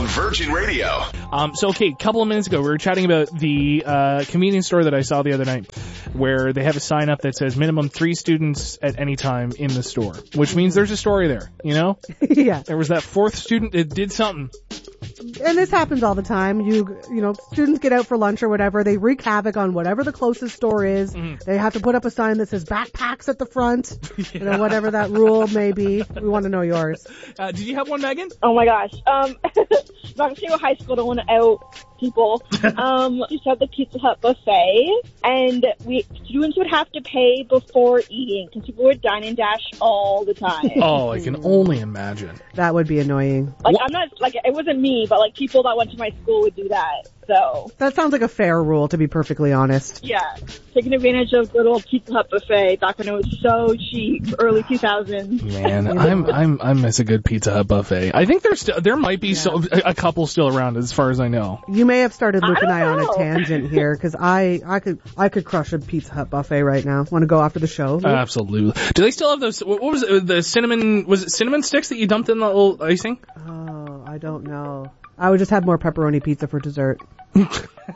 on Virgin Radio. Okay, a couple of minutes ago, we were chatting about the convenience store that I saw the other night, where they have a sign up that says minimum 3 students at any time in the store, which means there's a story there, you know? Yeah. There was that 4th student that did something. And this happens all the time. You know, students get out for lunch or whatever. They wreak havoc on whatever the closest store is. Mm-hmm. They have to put up a sign that says backpacks at the front. Yeah. You know, whatever that rule may be. We want to know yours. Did you have one, Megan? Oh my gosh. I'm not going to say what high school, don't want to out people. We used to have the Pizza Hut buffet, and students would have to pay before eating because people would dine and dash all the time. Oh, I can only imagine. That would be annoying. Like, I'm not, like, it wasn't me, but, like, people that went to my school would do that, so. That sounds like a fair rule, to be perfectly honest. Yeah. Taking advantage of good old Pizza Hut buffet back when it was so cheap, early 2000s. Man, I miss a good Pizza Hut buffet. I think there might be a couple still around, as far as I know. You may have started Luke and I on a tangent here, because I could crush a Pizza Hut buffet right now. Want to go after the show? Absolutely. Do they still have those? What was it? The cinnamon? Was it cinnamon sticks that you dumped in the little icing? Oh, I don't know. I would just have more pepperoni pizza for dessert.